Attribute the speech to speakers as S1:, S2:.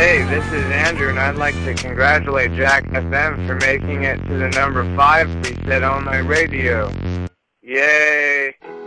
S1: Hey, this is Andrew, and I'd like to congratulate Jack FM for making it to the number 5 preset on my radio. Yay!